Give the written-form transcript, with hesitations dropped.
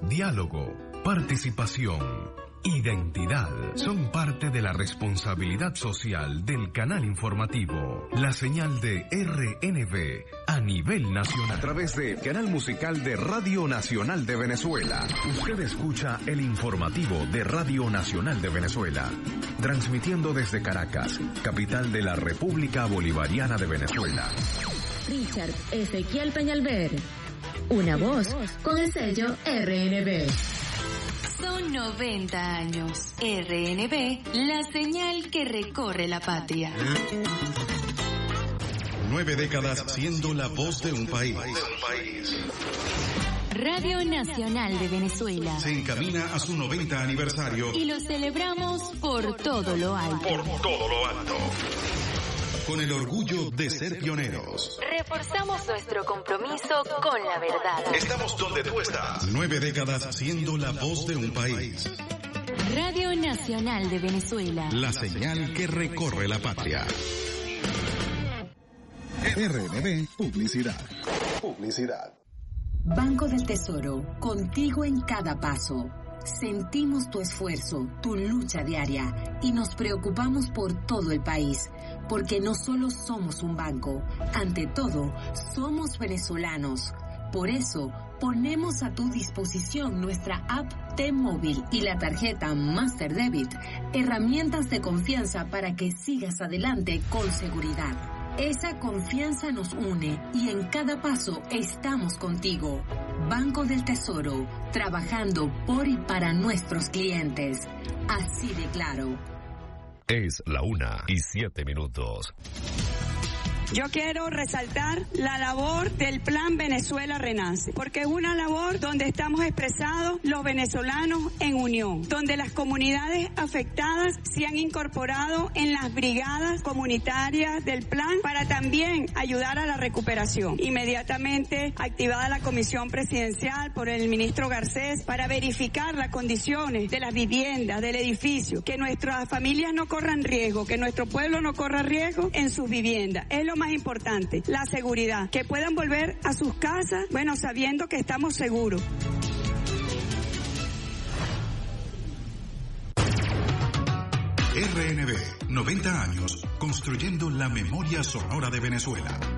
diálogo, participación, identidad son parte de la responsabilidad social del canal informativo, la señal de RNB a nivel nacional. A través del canal musical de Radio Nacional de Venezuela, usted escucha el informativo de Radio Nacional de Venezuela, transmitiendo desde Caracas, capital de la República Bolivariana de Venezuela. Richard Ezequiel Peñalver, una voz con el sello RNB. Son 90 años. RNB, la señal que recorre la patria. 9 décadas siendo la voz de un país. Radio Nacional de Venezuela Se encamina a su 90 aniversario. y lo celebramos por todo lo alto. Con el orgullo de ser pioneros. Reforzamos nuestro compromiso con la verdad. Estamos donde tú estás. 9 décadas siendo la voz de un país. Radio Nacional de Venezuela. La señal que recorre la patria. RNB Publicidad. Banco del Tesoro, contigo en cada paso. Sentimos tu esfuerzo, tu lucha diaria y nos preocupamos por todo el país, porque no solo somos un banco, ante todo, somos venezolanos. Por eso, ponemos a tu disposición nuestra app T-Móvil y la tarjeta Master Debit, herramientas de confianza para que sigas adelante con seguridad. Esa confianza nos une y en cada paso estamos contigo. Banco del Tesoro, trabajando por y para nuestros clientes. Así de claro. Es la 1:07. Yo quiero resaltar la labor del Plan Venezuela Renace, porque es una labor donde estamos expresados los venezolanos en unión, donde las comunidades afectadas se han incorporado en las brigadas comunitarias del plan para también ayudar a la recuperación. Inmediatamente activada la comisión presidencial por el ministro Garcés para verificar las condiciones de las viviendas, del edificio, que nuestras familias no corran riesgo, que nuestro pueblo no corra riesgo en sus viviendas. Es lo más importante, la seguridad, que puedan volver a sus casas, bueno, sabiendo que estamos seguros. RNB, 90 años, construyendo la memoria sonora de Venezuela.